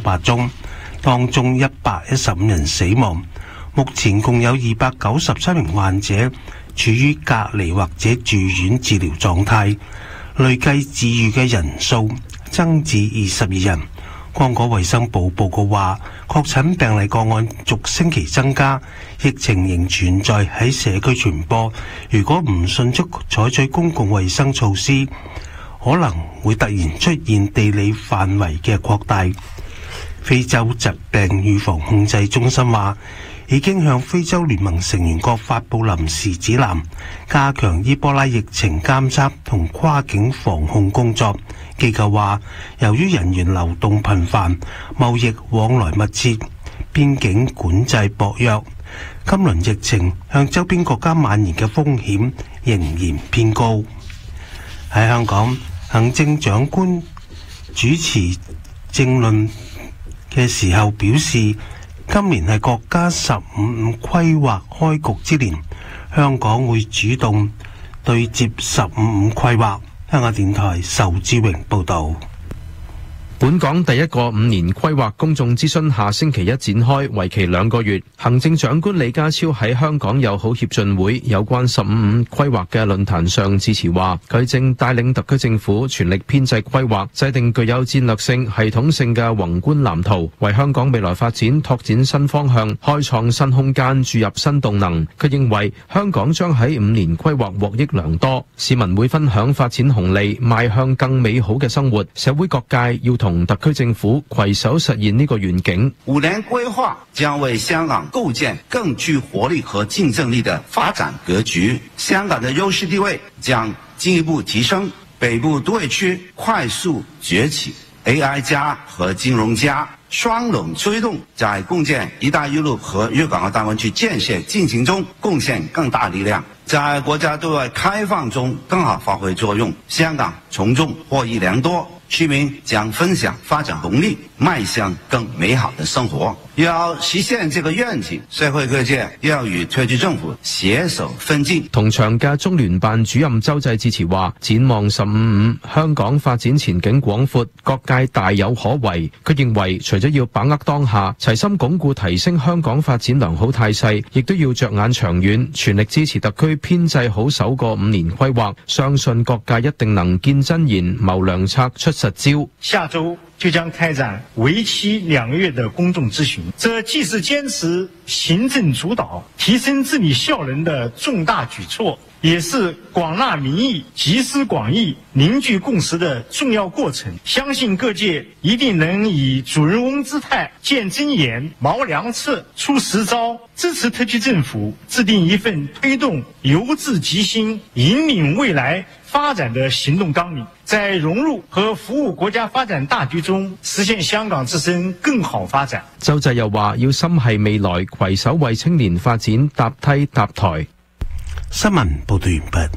68宗，當中115人死亡。目前共有293名患者處於隔離或者住院治療狀態，累計治愈嘅人數增至22人。剛果衛生部報告話，確診病例個案逐星期增加，疫情仍存在喺社區傳播。如果唔迅速採取公共衛生措施，可能會突然出現地理範圍嘅擴大。非洲疾病預防控制中心話，已經向非洲聯盟成員國發布臨時指南，加強伊波拉疫情監測同跨境防控工作。機構話，由於人員流動頻繁、貿易往來密切、邊境管制薄弱，今輪疫情向周邊國家蔓延嘅風險仍然偏高。喺香港，行政長官主持政論嘅時候表示，今年係國家15規劃開局之年，香港會主動對接15規劃。香港電台仇志榮報道。 本港第一個5年規劃公眾諮詢下星期一展開，為期2個月。行政長官李家超喺香港友好協進會有關15規劃嘅論壇上致辭話，佢正帶領特區政府全力編制規劃，制定具有戰略性、系統性嘅宏觀藍圖，為香港未來發展拓展新方向，開創新空間，注入新動能。佢認為香港將喺5年規劃獲益良多，市民會分享發展紅利，邁向更美好嘅生活。社會各界要同特區政府攜手實現呢個願景。 5年規劃將為香港構建更具活力和競爭力的發展格局，香港的優勢地位將進一步提升，北部都會區快速崛起， AI 加和金融加雙輪推動，在共建一帶一路和粵港澳大灣區建設進程中貢獻更大力量，在國家對外開放中更好發揮作用，香港從中獲益良多，居民將分享發展紅利，邁向更美好的生活。要實現這個願景，社會各界要與特區政府攜手奮進。 同場嘅中聯辦主任周濟致辭話，展望15香港發展前景廣闊，各界大有可為。佢認為除咗要把握當下，齊心鞏固提升香港發展良好態勢，亦都要着眼長遠，全力支持特區編制好首個5年規劃，相信各界一定能見真言、謀良策、出實招。 下周就將開展為期2個月的公眾諮詢，這既是堅持行政主導、提升治理效能的重大舉措，也是廣納民意、集思廣益、凝聚共識的重要過程。相信各界一定能以主人翁姿態，見真言、謀良策、出實招，支持特區政府制定一份推動由治及興、引領未來發展的行動綱領，在融入和服務國家發展大局中，實現香港自身更好發展。 周濟又話，要心繫未來，攜手為青年發展搭梯搭台。 新聞報道完畢。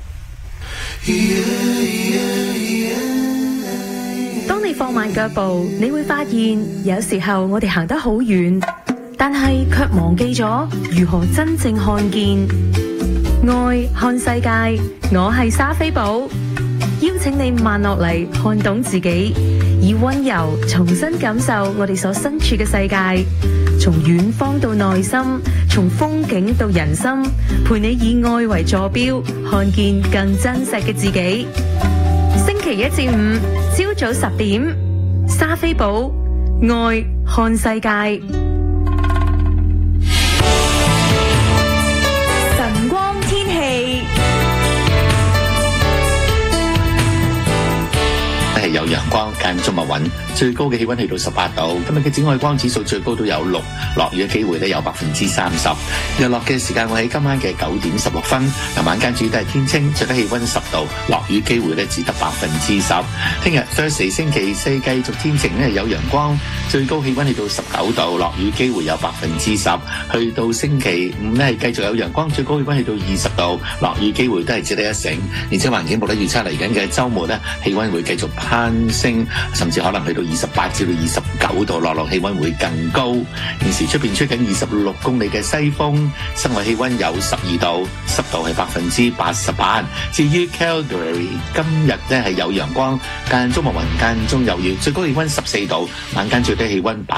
當你放慢腳步，你會發現有時候我哋行得好遠，但係卻忘記咗如何真正看見。愛看世界，我係莎菲寶，邀請你慢落嚟，看懂自己，以溫柔重新感受我哋所身處嘅世界，從遠方到內心，從風景到人心，陪你以愛為坐標，看見更真實嘅自己。星期1至5朝早10點，莎菲寶愛看世界。 係有陽光，間中密雲，最高嘅氣溫去到18度。今日嘅紫外光指數最高都有6，落雨嘅機會咧有30%。日落嘅時間會喺今晚嘅9點16分。晚間主要都係天清，最低氣溫10度，落雨機會咧只得10%。聽日 Thursday 星期4繼續天晴咧有陽光，最高氣溫去到19度，落雨機會有10%。去到星期5咧係繼續有陽光，最高氣溫去到20度，落雨機會都係只得1成。而且環境部咧預測嚟緊嘅週末咧氣溫會繼續攀升，甚至可能去到28至到29度，落氣溫會更高。現時出邊吹緊26公里嘅西風，室外氣溫有12度，濕度係88%。至於 Calgary 今日咧係有陽光，間中密雲間中有雨，最高氣溫14度，晚間最低氣溫